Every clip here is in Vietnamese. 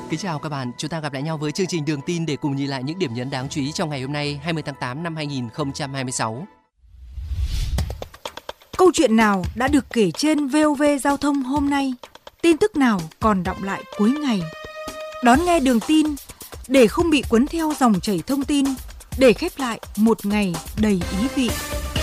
Kính chào các bạn, chúng ta gặp lại nhau với chương trình Đường tin để cùng nhìn lại những điểm nhấn đáng chú ý trong ngày hôm nay 20 tháng 8 năm 2026. Câu chuyện nào đã được kể trên VOV Giao thông hôm nay? Tin tức nào còn đọng lại cuối ngày? Đón nghe Đường tin để không bị cuốn theo dòng chảy thông tin, để khép lại một ngày đầy ý vị.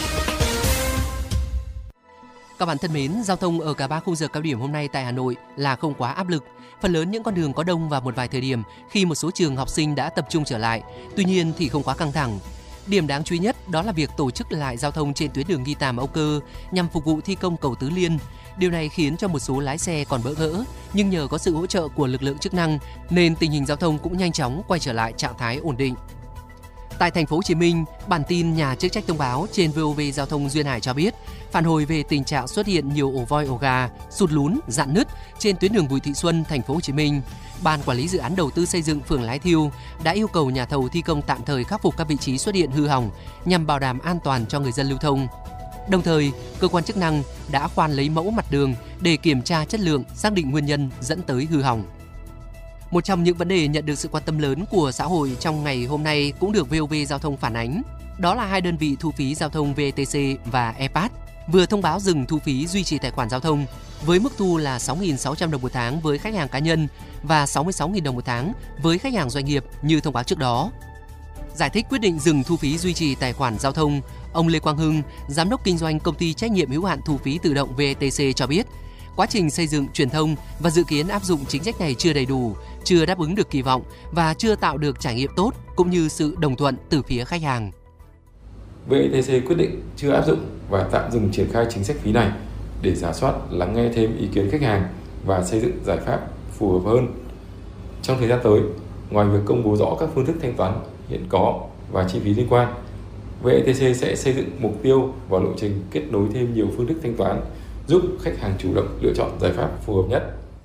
Các bạn thân mến, giao thông ở cả 3 khung giờ cao điểm hôm nay tại Hà Nội là không quá áp lực. Phần lớn những con đường có đông vào một vài thời điểm khi một số trường học sinh đã tập trung trở lại. Tuy nhiên thì không quá căng thẳng. Điểm đáng chú ý nhất đó là việc tổ chức lại giao thông trên tuyến đường Nghi Tàm - Âu Cơ nhằm phục vụ thi công cầu Tứ Liên. Điều này khiến cho một số lái xe còn bỡ ngỡ, nhưng nhờ có sự hỗ trợ của lực lượng chức năng nên tình hình giao thông cũng nhanh chóng quay trở lại trạng thái ổn định. Tại thành phố Hồ Chí Minh, bản tin nhà chức trách thông báo trên VOV Giao thông Duyên Hải cho biết, phản hồi về tình trạng xuất hiện nhiều ổ voi ổ gà, sụt lún, rạn nứt trên tuyến đường Bùi Thị Xuân, thành phố Hồ Chí Minh. Ban quản lý dự án đầu tư xây dựng phường Lái Thiêu đã yêu cầu nhà thầu thi công tạm thời khắc phục các vị trí xuất hiện hư hỏng nhằm bảo đảm an toàn cho người dân lưu thông. Đồng thời, cơ quan chức năng đã khoan lấy mẫu mặt đường để kiểm tra chất lượng, xác định nguyên nhân dẫn tới hư hỏng. Một trong những vấn đề nhận được sự quan tâm lớn của xã hội trong ngày hôm nay cũng được VOV Giao thông phản ánh. Đó là hai đơn vị thu phí giao thông VTC và EPAS vừa thông báo dừng thu phí duy trì tài khoản giao thông với mức thu là 6.600 đồng một tháng với khách hàng cá nhân và 66.000 đồng một tháng với khách hàng doanh nghiệp như thông báo trước đó. Giải thích quyết định dừng thu phí duy trì tài khoản giao thông, ông Lê Quang Hưng, giám đốc kinh doanh công ty trách nhiệm hữu hạn thu phí tự động VTC cho biết, quá trình xây dựng, truyền thông và dự kiến áp dụng chính sách này chưa đầy đủ, chưa đáp ứng được kỳ vọng và chưa tạo được trải nghiệm tốt cũng như sự đồng thuận từ phía khách hàng. VTC quyết định chưa áp dụng và tạm dừng triển khai chính sách phí này để rà soát, lắng nghe thêm ý kiến khách hàng và xây dựng giải pháp phù hợp hơn. Trong thời gian tới, ngoài việc công bố rõ các phương thức thanh toán hiện có và chi phí liên quan, VTC sẽ xây dựng mục tiêu và lộ trình kết nối thêm nhiều phương thức thanh toán, giúp khách hàng chủ động lựa chọn giải pháp phù hợp nhất.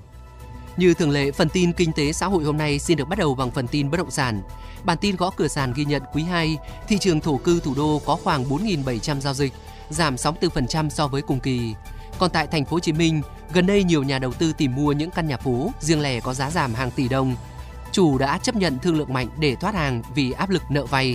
Như thường lệ, phần tin kinh tế xã hội hôm nay xin được bắt đầu bằng phần tin bất động sản. Bản tin gõ cửa sàn ghi nhận quý 2, thị trường thổ cư thủ đô có khoảng 4.700 giao dịch, giảm 64% so với cùng kỳ. Còn tại thành phố Hồ Chí Minh, gần đây nhiều nhà đầu tư tìm mua những căn nhà phố riêng lẻ có giá giảm hàng tỷ đồng. Chủ đã chấp nhận thương lượng mạnh để thoát hàng vì áp lực nợ vay.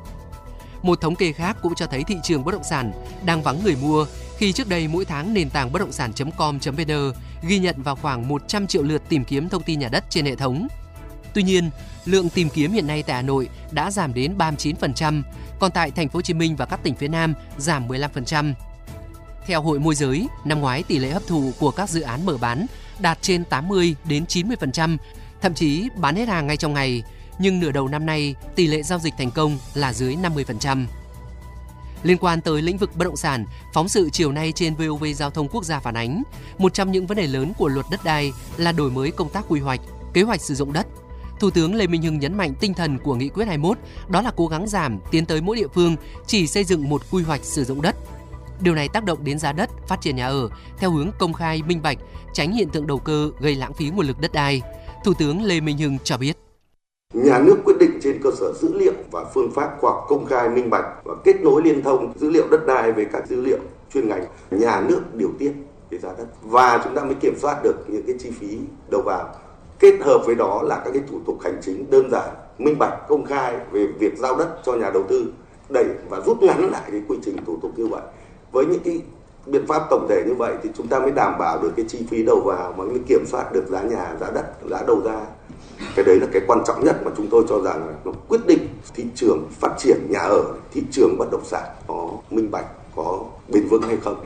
Một thống kê khác cũng cho thấy thị trường bất động sản đang vắng người mua, khi trước đây mỗi tháng nền tảng bất động sản.com.vn ghi nhận vào khoảng 100 triệu lượt tìm kiếm thông tin nhà đất trên hệ thống. Tuy nhiên, lượng tìm kiếm hiện nay tại Hà Nội đã giảm đến 39%, còn tại thành phố Hồ Chí Minh và các tỉnh phía Nam giảm 15%. Theo Hội Môi giới, năm ngoái tỷ lệ hấp thụ của các dự án mở bán đạt trên 80 đến 90%, thậm chí bán hết hàng ngay trong ngày, nhưng nửa đầu năm nay tỷ lệ giao dịch thành công là dưới 50%. Liên quan tới lĩnh vực bất động sản, phóng sự chiều nay trên VOV Giao thông Quốc gia phản ánh, một trong những vấn đề lớn của luật đất đai là đổi mới công tác quy hoạch, kế hoạch sử dụng đất. Thủ tướng Lê Minh Hưng nhấn mạnh tinh thần của Nghị quyết 21 đó là cố gắng giảm, tiến tới mỗi địa phương chỉ xây dựng một quy hoạch sử dụng đất. Điều này tác động đến giá đất, phát triển nhà ở theo hướng công khai, minh bạch, tránh hiện tượng đầu cơ gây lãng phí nguồn lực đất đai. Thủ tướng Lê Minh Hưng cho biết. Nhà nước quyết định trên cơ sở dữ liệu và phương pháp khoa học công khai, minh bạch và kết nối liên thông dữ liệu đất đai với các dữ liệu chuyên ngành. Nhà nước điều tiết cái giá đất và chúng ta mới kiểm soát được những cái chi phí đầu vào. Kết hợp với đó là các cái thủ tục hành chính đơn giản, minh bạch, công khai về việc giao đất cho nhà đầu tư, đẩy và rút ngắn lại cái quy trình thủ tục như vậy. Với những cái biện pháp tổng thể như vậy thì chúng ta mới đảm bảo được cái chi phí đầu vào mà mới kiểm soát được giá nhà, giá đất, giá đầu ra. Cái đấy là cái quan trọng nhất mà chúng tôi cho rằng là nó quyết định thị trường phát triển nhà ở, thị trường bất động sản có minh bạch, có bền vững hay không.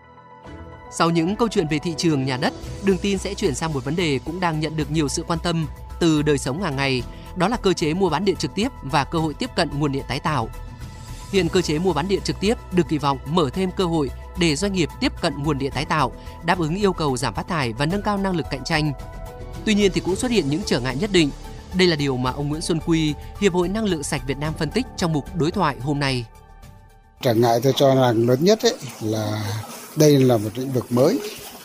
Sau những câu chuyện về thị trường nhà đất, Đường tin sẽ chuyển sang một vấn đề cũng đang nhận được nhiều sự quan tâm từ đời sống hàng ngày, đó là cơ chế mua bán điện trực tiếp và cơ hội tiếp cận nguồn điện tái tạo. Hiện cơ chế mua bán điện trực tiếp được kỳ vọng mở thêm cơ hội để doanh nghiệp tiếp cận nguồn điện tái tạo, đáp ứng yêu cầu giảm phát thải và nâng cao năng lực cạnh tranh. Tuy nhiên thì cũng xuất hiện những trở ngại nhất định. Đây là điều mà ông Nguyễn Xuân Quy, Hiệp hội Năng lượng sạch Việt Nam phân tích trong mục đối thoại hôm nay. Trở ngại tôi cho rằng lớn nhất là đây là một lĩnh vực mới,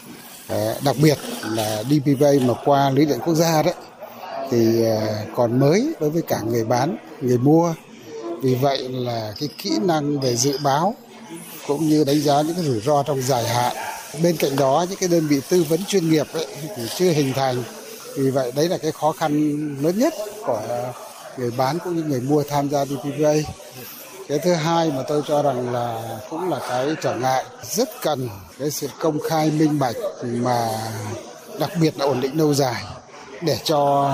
đặc biệt là DPP mà qua lưới điện quốc gia đấy thì còn mới đối với cả người bán, người mua. Vì vậy là cái kỹ năng về dự báo cũng như đánh giá những cái rủi ro trong dài hạn. Bên cạnh đó những cái đơn vị tư vấn chuyên nghiệp thì chưa hình thành Vì vậy đấy là cái khó khăn lớn nhất của người bán cũng như người mua tham gia DPPA. Cái thứ hai mà tôi cho rằng là cũng là cái trở ngại, rất cần cái sự công khai minh bạch mà đặc biệt là ổn định lâu dài để cho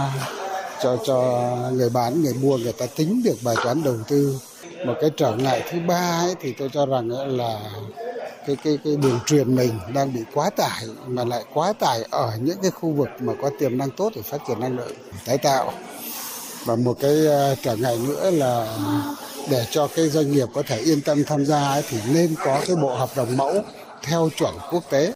người bán, người mua người ta tính được bài toán đầu tư. Một cái trở ngại thứ ba ấy, thì tôi cho rằng là cái đường truyền mình đang bị quá tải, mà lại quá tải ở những cái khu vực mà có tiềm năng tốt để phát triển năng lượng tái tạo. Và một cái trở ngại nữa là để cho cái doanh nghiệp có thể yên tâm tham gia ấy, thì nên có cái bộ hợp đồng mẫu theo chuẩn quốc tế.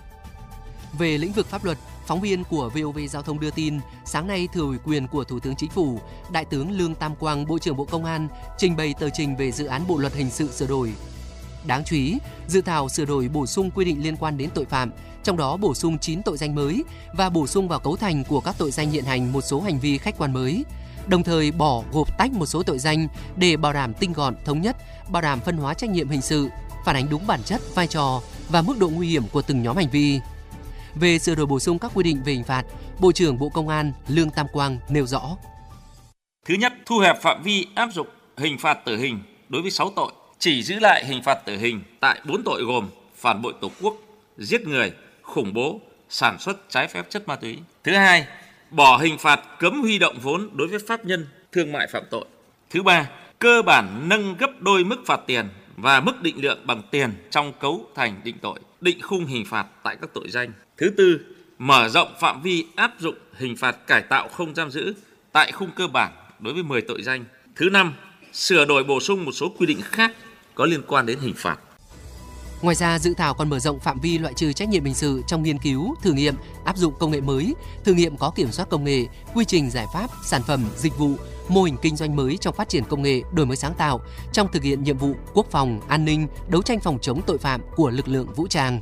Về lĩnh vực pháp luật, phóng viên của VOV Giao thông đưa tin, sáng nay thừa ủy quyền của Thủ tướng Chính phủ, Đại tướng Lương Tam Quang, Bộ trưởng Bộ Công an trình bày tờ trình về dự án Bộ luật hình sự sửa đổi. Đáng chú ý, dự thảo sửa đổi bổ sung quy định liên quan đến tội phạm, trong đó bổ sung 9 tội danh mới và bổ sung vào cấu thành của các tội danh hiện hành một số hành vi khách quan mới. Đồng thời bỏ gộp tách một số tội danh để bảo đảm tinh gọn, thống nhất, bảo đảm phân hóa trách nhiệm hình sự, phản ánh đúng bản chất, vai trò và mức độ nguy hiểm của từng nhóm hành vi. Về sửa đổi bổ sung các quy định về hình phạt, Bộ trưởng Bộ Công an Lương Tam Quang nêu rõ. Thứ nhất, thu hẹp phạm vi áp dụng hình phạt tử hình đối với 6 tội, chỉ giữ lại hình phạt tử hình tại 4 tội gồm phản bội Tổ quốc, giết người, khủng bố, sản xuất trái phép chất ma túy. Thứ hai, bỏ hình phạt cấm huy động vốn đối với pháp nhân thương mại phạm tội. Thứ ba, cơ bản nâng gấp đôi mức phạt tiền và mức định lượng bằng tiền trong cấu thành định tội, định khung hình phạt tại các tội danh. Thứ tư, mở rộng phạm vi áp dụng hình phạt cải tạo không giam giữ tại khung cơ bản đối với 10 tội danh. Thứ năm, sửa đổi bổ sung một số quy định khác có liên quan đến hình phạt. Ngoài ra, dự thảo còn mở rộng phạm vi loại trừ trách nhiệm hình sự trong nghiên cứu, thử nghiệm, áp dụng công nghệ mới, thử nghiệm có kiểm soát công nghệ, quy trình giải pháp, sản phẩm, dịch vụ, mô hình kinh doanh mới trong phát triển công nghệ, đổi mới sáng tạo, trong thực hiện nhiệm vụ quốc phòng, an ninh, đấu tranh phòng chống tội phạm của lực lượng vũ trang.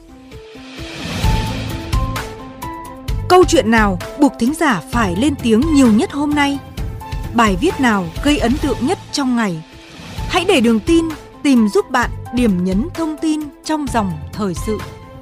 Câu chuyện nào buộc thính giả phải lên tiếng nhiều nhất hôm nay? Bài viết nào gây ấn tượng nhất trong ngày? Hãy để Đường Tin tìm giúp bạn điểm nhấn thông tin trong dòng thời sự.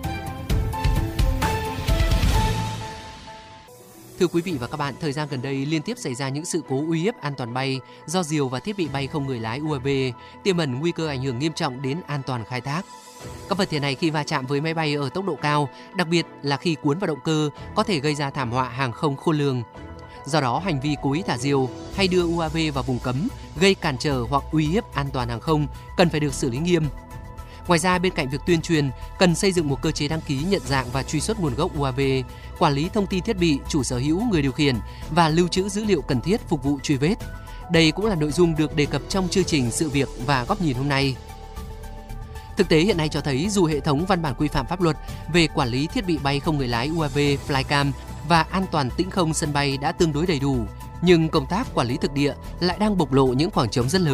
Thưa quý vị và các bạn, thời gian gần đây liên tiếp xảy ra những sự cố uy hiếp an toàn bay do diều và thiết bị bay không người lái UAV, tiềm ẩn nguy cơ ảnh hưởng nghiêm trọng đến an toàn khai thác. Các vật thể này khi va chạm với máy bay ở tốc độ cao, đặc biệt là khi cuốn vào động cơ, có thể gây ra thảm họa hàng không khôn lường. Do đó, hành vi cố ý thả diều hay đưa UAV vào vùng cấm, gây cản trở hoặc uy hiếp an toàn hàng không cần phải được xử lý nghiêm. Ngoài ra, bên cạnh việc tuyên truyền, cần xây dựng một cơ chế đăng ký, nhận dạng và truy xuất nguồn gốc UAV, quản lý thông tin thiết bị, chủ sở hữu, người điều khiển và lưu trữ dữ liệu cần thiết phục vụ truy vết. Đây cũng là nội dung được đề cập trong chương trình Sự việc và Góc nhìn hôm nay. Thực tế hiện nay cho thấy dù hệ thống văn bản quy phạm pháp luật về quản lý thiết bị bay không người lái UAV, flycam và an toàn tĩnh không sân bay đã tương đối đầy đủ, nhưng công tác quản lý thực địa lại đang bộc lộ những khoảng trống rất lớn.